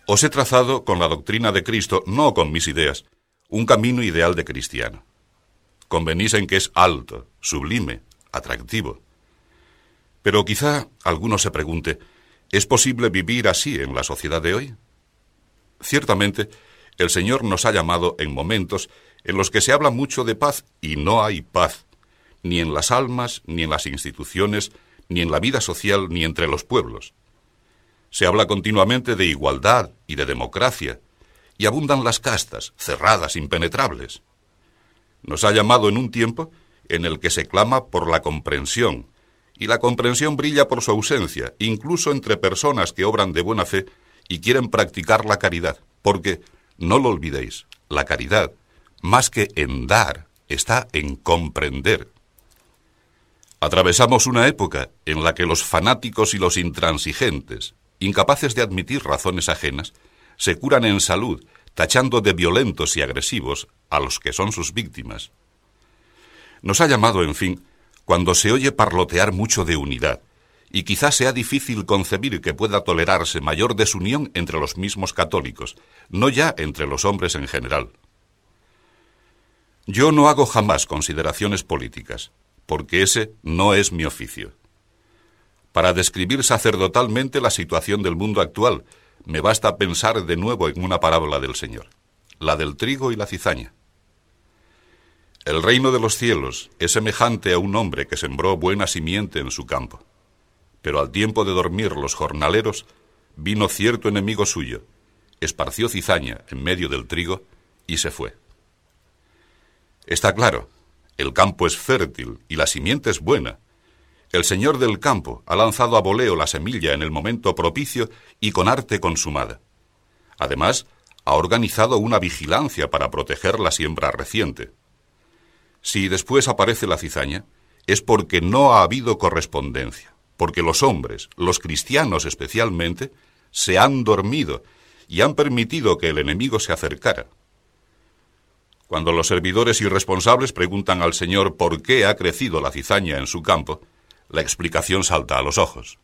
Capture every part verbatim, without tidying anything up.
Os he trazado con la doctrina de Cristo, no con mis ideas, un camino ideal de cristiano. Convenís en que es alto, sublime, atractivo. Pero quizá alguno se pregunte, ¿es posible vivir así en la sociedad de hoy? Ciertamente, el Señor nos ha llamado en momentos en los que se habla mucho de paz y no hay paz, ni en las almas, ni en las instituciones, ni en la vida social, ni entre los pueblos. Se habla continuamente de igualdad y de democracia, y abundan las castas, cerradas, impenetrables. Nos ha llamado en un tiempo en el que se clama por la comprensión, y la comprensión brilla por su ausencia, incluso entre personas que obran de buena fe y quieren practicar la caridad, porque, no lo olvidéis, la caridad, más que en dar, está en comprender. Atravesamos una época en la que los fanáticos y los intransigentes, incapaces de admitir razones ajenas, se curan en salud, tachando de violentos y agresivos a los que son sus víctimas. Nos ha llamado, en fin, cuando se oye parlotear mucho de unidad, y quizás sea difícil concebir que pueda tolerarse mayor desunión entre los mismos católicos, no ya entre los hombres en general. Yo no hago jamás consideraciones políticas, porque ese no es mi oficio. Para describir sacerdotalmente la situación del mundo actual, me basta pensar de nuevo en una parábola del Señor, la del trigo y la cizaña. El reino de los cielos es semejante a un hombre que sembró buena simiente en su campo. Pero al tiempo de dormir los jornaleros, vino cierto enemigo suyo, esparció cizaña en medio del trigo y se fue. Está claro, el campo es fértil y la simiente es buena. El señor del campo ha lanzado a voleo la semilla en el momento propicio y con arte consumada. Además, ha organizado una vigilancia para proteger la siembra reciente. Si después aparece la cizaña, es porque no ha habido correspondencia, porque los hombres, los cristianos especialmente, se han dormido y han permitido que el enemigo se acercara. Cuando los servidores irresponsables preguntan al Señor por qué ha crecido la cizaña en su campo, la explicación salta a los ojos.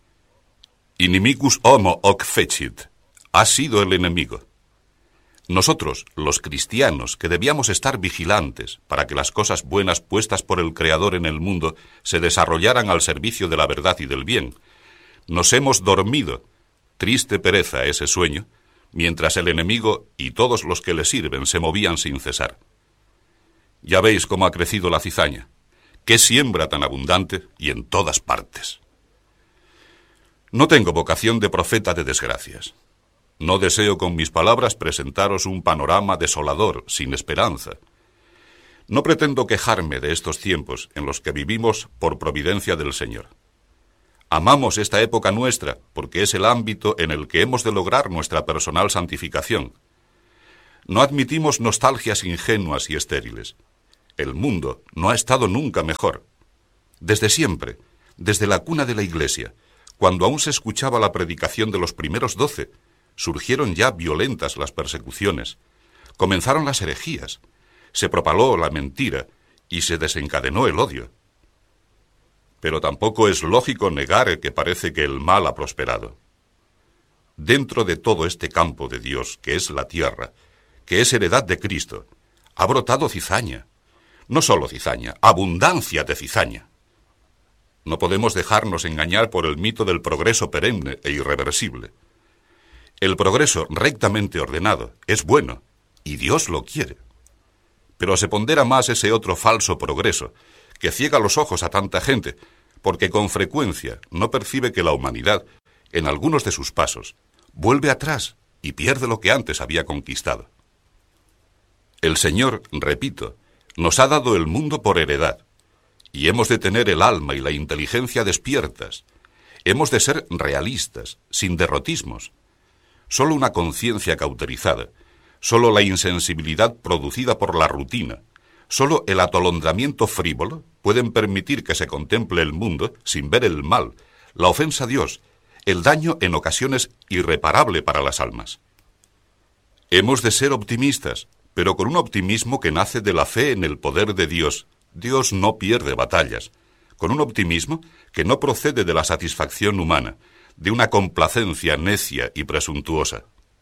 Inimicus homo hoc fecit, ha sido el enemigo. Nosotros, los cristianos, que debíamos estar vigilantes para que las cosas buenas puestas por el Creador en el mundo se desarrollaran al servicio de la verdad y del bien, nos hemos dormido, triste pereza ese sueño, mientras el enemigo y todos los que le sirven se movían sin cesar. Ya veis cómo ha crecido la cizaña, qué siembra tan abundante y en todas partes. No tengo vocación de profeta de desgracias. No deseo con mis palabras presentaros un panorama desolador, sin esperanza. No pretendo quejarme de estos tiempos en los que vivimos por providencia del Señor. Amamos esta época nuestra porque es el ámbito en el que hemos de lograr nuestra personal santificación. No admitimos nostalgias ingenuas y estériles. El mundo no ha estado nunca mejor. Desde siempre, desde la cuna de la Iglesia, cuando aún se escuchaba la predicación de los primeros doce, surgieron ya violentas las persecuciones, comenzaron las herejías, se propaló la mentira y se desencadenó el odio. Pero tampoco es lógico negar que parece que el mal ha prosperado. Dentro de todo este campo de Dios, que es la tierra, que es heredad de Cristo, ha brotado cizaña. No solo cizaña, abundancia de cizaña. No podemos dejarnos engañar por el mito del progreso perenne e irreversible. El progreso rectamente ordenado es bueno, y Dios lo quiere. Pero se pondera más ese otro falso progreso, que ciega los ojos a tanta gente, porque con frecuencia no percibe que la humanidad, en algunos de sus pasos, vuelve atrás y pierde lo que antes había conquistado. El Señor, repito, nos ha dado el mundo por heredad, y hemos de tener el alma y la inteligencia despiertas. Hemos de ser realistas, sin derrotismos. Solo una conciencia cauterizada, solo la insensibilidad producida por la rutina, solo el atolondramiento frívolo pueden permitir que se contemple el mundo sin ver el mal, la ofensa a Dios, el daño en ocasiones irreparable para las almas. Hemos de ser optimistas, pero con un optimismo que nace de la fe en el poder de Dios. Dios no pierde batallas, con un optimismo que no procede de la satisfacción humana, de una complacencia necia y presuntuosa.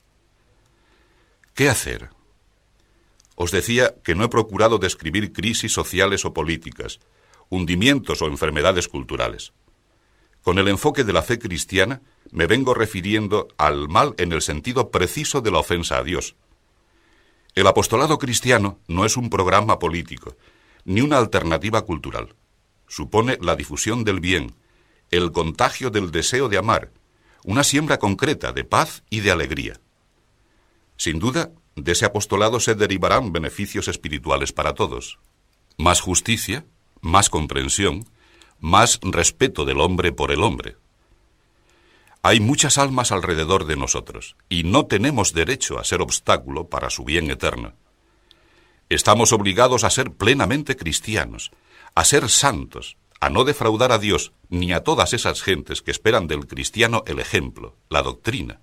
¿Qué hacer? Os decía que no he procurado describir crisis sociales o políticas, hundimientos o enfermedades culturales. Con el enfoque de la fe cristiana me vengo refiriendo al mal en el sentido preciso de la ofensa a Dios. El apostolado cristiano no es un programa político, ni una alternativa cultural. Supone la difusión del bien, el contagio del deseo de amar, una siembra concreta de paz y de alegría. Sin duda, de ese apostolado se derivarán beneficios espirituales para todos. Más justicia, más comprensión, más respeto del hombre por el hombre. Hay muchas almas alrededor de nosotros, y no tenemos derecho a ser obstáculo para su bien eterno. Estamos obligados a ser plenamente cristianos, a ser santos, a no defraudar a Dios ni a todas esas gentes que esperan del cristiano el ejemplo, la doctrina.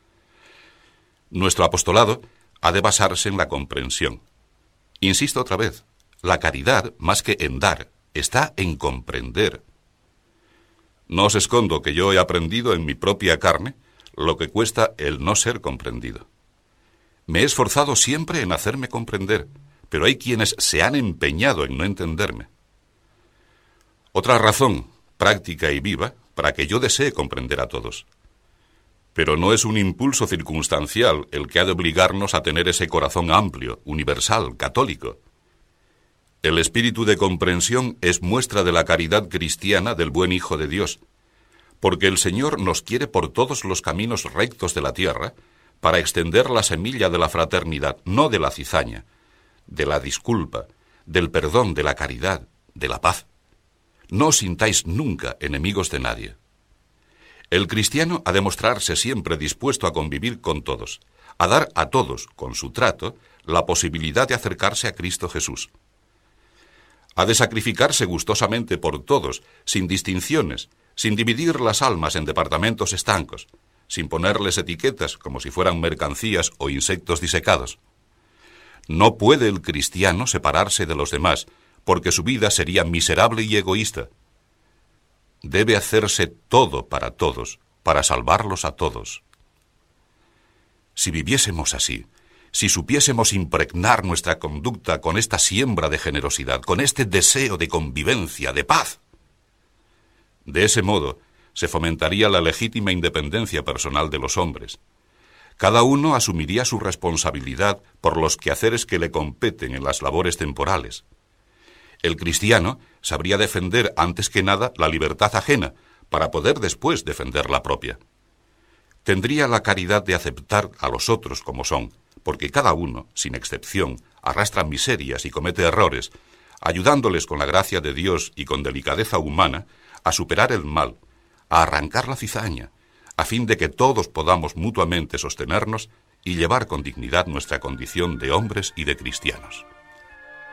Nuestro apostolado ha de basarse en la comprensión. Insisto otra vez, la caridad, más que en dar, está en comprender. No os escondo que yo he aprendido en mi propia carne lo que cuesta el no ser comprendido. Me he esforzado siempre en hacerme comprender, pero hay quienes se han empeñado en no entenderme. Otra razón, práctica y viva, para que yo desee comprender a todos. Pero no es un impulso circunstancial el que ha de obligarnos a tener ese corazón amplio, universal, católico. El espíritu de comprensión es muestra de la caridad cristiana del buen Hijo de Dios, porque el Señor nos quiere por todos los caminos rectos de la tierra para extender la semilla de la fraternidad, no de la cizaña, de la disculpa, del perdón, de la caridad, de la paz. No os sintáis nunca enemigos de nadie. El cristiano ha de mostrarse siempre dispuesto a convivir con todos, a dar a todos, con su trato, la posibilidad de acercarse a Cristo Jesús. Ha de sacrificarse gustosamente por todos, sin distinciones, sin dividir las almas en departamentos estancos, sin ponerles etiquetas como si fueran mercancías o insectos disecados. No puede el cristiano separarse de los demás, porque su vida sería miserable y egoísta. Debe hacerse todo para todos, para salvarlos a todos. Si viviésemos así, si supiésemos impregnar nuestra conducta con esta siembra de generosidad, con este deseo de convivencia, de paz, de ese modo se fomentaría la legítima independencia personal de los hombres. Cada uno asumiría su responsabilidad por los quehaceres que le competen en las labores temporales. El cristiano sabría defender antes que nada la libertad ajena para poder después defender la propia. Tendría la caridad de aceptar a los otros como son, porque cada uno, sin excepción, arrastra miserias y comete errores, ayudándoles con la gracia de Dios y con delicadeza humana a superar el mal, a arrancar la cizaña, a fin de que todos podamos mutuamente sostenernos y llevar con dignidad nuestra condición de hombres y de cristianos.